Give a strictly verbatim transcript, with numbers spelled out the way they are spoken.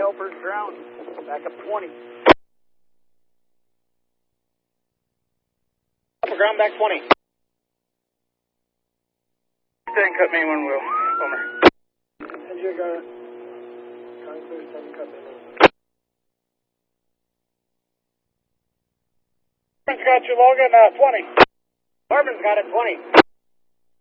helpers ground. Back up twenty. Ground back twenty. ten cut main one wheel. Bummer. And you got it. ten cut main one. Got you, Logan, uh, twenty. Corbin's got it, twenty.